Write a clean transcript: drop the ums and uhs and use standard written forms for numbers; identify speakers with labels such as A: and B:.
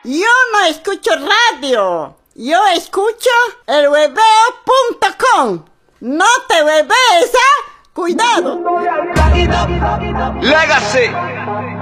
A: Yo no escucho radio. Yo escucho elhueveo.com. No te huevees, ¿ah? Cuidado.
B: Legacy.